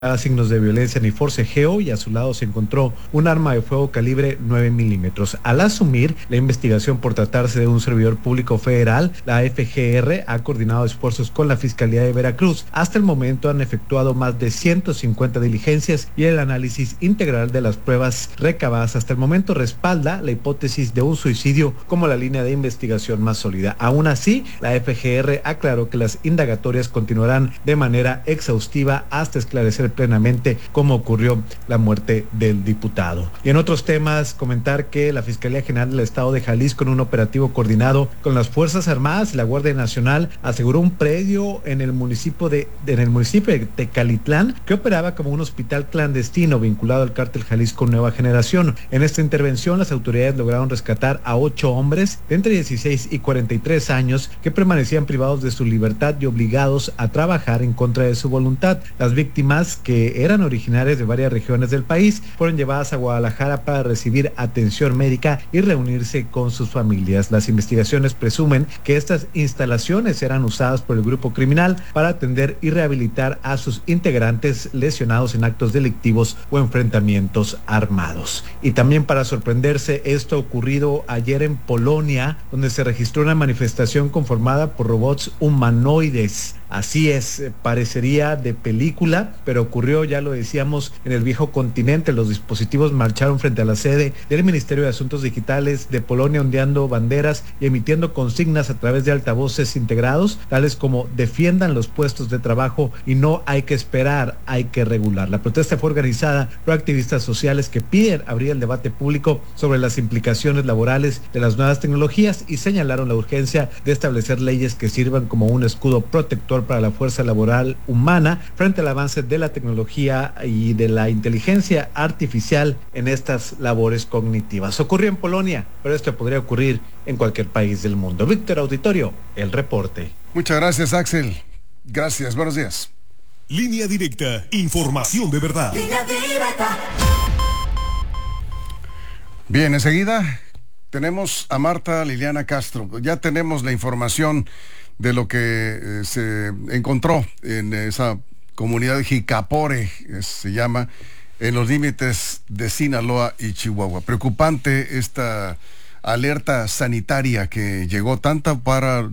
signos de violencia ni forcejeo y a su lado se encontró un arma de fuego calibre 9 milímetros. Al asumir la investigación por tratarse de un servidor público federal, la FGR ha coordinado esfuerzos con la Fiscalía de Veracruz. Hasta el momento han efectuado más de 150 diligencias y el análisis integral de las pruebas recabadas hasta el momento respalda la hipótesis de un suicidio como la línea de investigación más sólida. Aún así, la FGR aclaró que las indagatorias continuarán de manera exhaustiva hasta esclarecer plenamente cómo ocurrió la muerte del diputado. Y en otros temas, comentar que la Fiscalía General del Estado de Jalisco, en un operativo coordinado con las Fuerzas Armadas y la Guardia Nacional, aseguró un predio en el municipio de Tecalitlán que operaba como un hospital clandestino vinculado al cártel Jalisco Nueva Generación. En esta intervención, las autoridades lograron rescatar a 8 hombres de entre 16 y 43 años que permanecían privados de su libertad y obligados a trabajar en contra de su voluntad. Las víctimas, que eran originarias de varias regiones del país, fueron llevadas a Guadalajara para recibir atención médica y reunirse con sus familias. Las investigaciones presumen que estas instalaciones eran usadas por el grupo criminal para atender y rehabilitar a sus integrantes lesionados en actos delictivos o enfrentamientos armados. Y también, para sorprenderse, esto ocurrido ayer en Polonia, donde se registró una manifestación conformada por robots humanoides. Así es, parecería de película, pero ocurrió, ya lo decíamos, en el viejo continente. Los dispositivos marcharon frente a la sede del Ministerio de Asuntos Digitales de Polonia, ondeando banderas y emitiendo consignas a través de altavoces integrados, tales como defiendan los puestos de trabajo y no hay que esperar, hay que regular. La protesta fue organizada por activistas sociales que piden abrir el debate público sobre las implicaciones laborales de las nuevas tecnologías y señalaron la urgencia de establecer leyes que sirvan como un escudo protector para la fuerza laboral humana frente al avance de la tecnología y de la inteligencia artificial en estas labores cognitivas. Ocurrió en Polonia, pero esto podría ocurrir en cualquier país del mundo. Víctor Auditorio, el reporte. Muchas gracias, Axel. Gracias, buenos días. Línea Directa, información de verdad. Línea Directa. Bien, enseguida tenemos a Marta Liliana Castro. Ya tenemos la información de lo que se encontró en esa comunidad de Jicapore, se llama, en los límites de Sinaloa y Chihuahua. Preocupante esta alerta sanitaria que llegó tanto para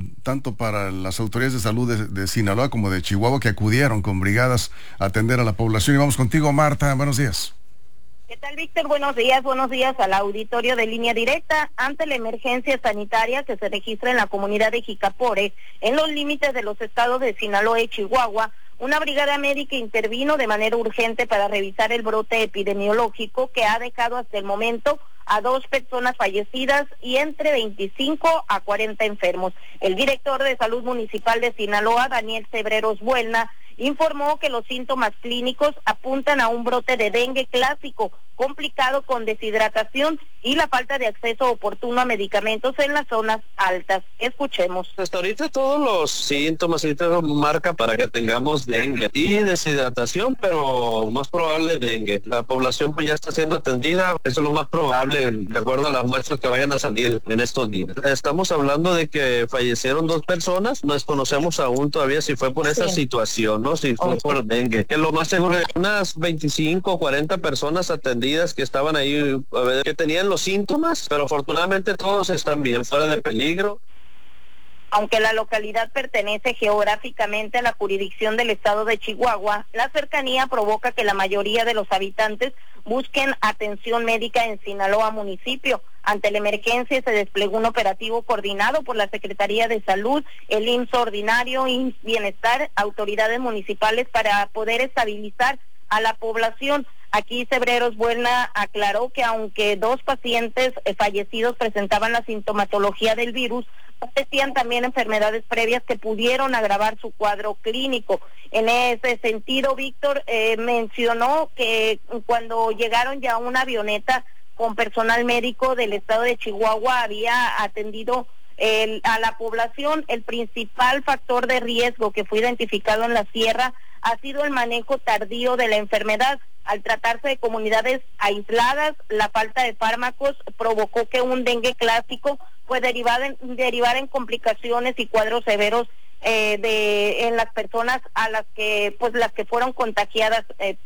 las autoridades de salud de Sinaloa como de Chihuahua, que acudieron con brigadas a atender a la población. Y vamos contigo, Marta, buenos días. ¿Qué tal, Víctor? Buenos días al auditorio de Línea Directa. Ante la emergencia sanitaria que se registra en la comunidad de Jicapore, en los límites de los estados de Sinaloa y Chihuahua, una brigada médica intervino de manera urgente para revisar el brote epidemiológico que ha dejado hasta el momento a 2 personas fallecidas y entre 25 a 40 enfermos. El director de Salud Municipal de Sinaloa, Daniel Cebreros Buelna, informó que los síntomas clínicos apuntan a un brote de dengue clásico, complicado con deshidratación y la falta de acceso oportuno a medicamentos en las zonas altas. Escuchemos. Hasta ahorita todos los síntomas ahorita marca para que tengamos dengue y deshidratación, pero más probable dengue. La población pues ya está siendo atendida, eso es lo más probable de acuerdo a las muestras que vayan a salir en estos días. Estamos hablando de que fallecieron 2 personas, no desconocemos aún todavía si fue por esa situación, ¿no? Si fue por dengue. Que lo más seguro es unas 25 o 40 personas atendidas que estaban ahí, que tenían los síntomas, pero afortunadamente todos están bien, fuera de peligro. Aunque la localidad pertenece geográficamente a la jurisdicción del estado de Chihuahua, la cercanía provoca que la mayoría de los habitantes busquen atención médica en Sinaloa municipio. Ante la emergencia se desplegó un operativo coordinado por la Secretaría de Salud, el IMSS Ordinario, IMSS Bienestar, autoridades municipales para poder estabilizar a la población. Aquí Cebreros Buelna aclaró que aunque 2 pacientes fallecidos presentaban la sintomatología del virus, padecían también enfermedades previas que pudieron agravar su cuadro clínico. En ese sentido, Víctor mencionó que cuando llegaron ya una avioneta con personal médico del estado de Chihuahua había atendido a la población. El principal factor de riesgo que fue identificado en la sierra ha sido el manejo tardío de la enfermedad. Al tratarse de comunidades aisladas, la falta de fármacos provocó que un dengue clásico derivar en complicaciones y cuadros severos en las personas a las que fueron contagiadas